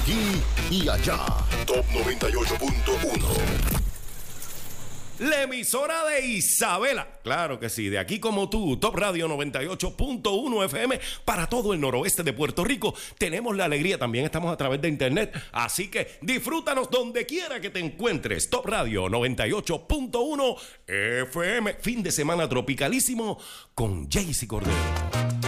aquí y allá. Top 98.1. La emisora de Isabela. Claro que sí, de aquí como tú, Top Radio 98.1 FM para todo el noroeste de Puerto Rico. Tenemos la alegría, también estamos a través de internet, así que disfrútanos donde quiera que te encuentres. Top Radio 98.1 FM. Fin de semana tropicalísimo con Jaycee Cordero.